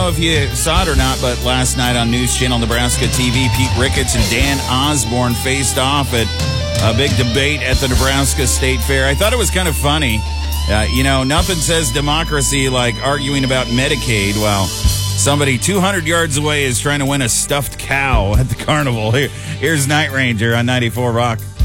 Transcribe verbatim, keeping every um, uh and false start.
know if you saw it or not, but last night on News Channel Nebraska T V, Pete Ricketts and Dan Osborne faced off at a big debate at the Nebraska State Fair. I thought it was kind of funny. Uh, you know, nothing says democracy like arguing about Medicaid while somebody two hundred yards away is trying to win a stuffed cow at the carnival. Here, here's Night Ranger on ninety-four Rock.